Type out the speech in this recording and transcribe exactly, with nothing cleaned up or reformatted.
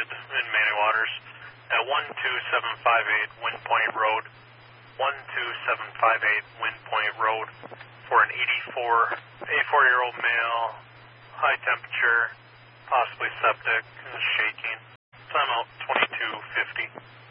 in Manny Waters at one two seven five eight Wind Point Road, one two seven five eight Wind Point Road, for an eighty-four, eighty-four-year-old male, high temperature, possibly septic, shaking. Time out twenty-two fifty.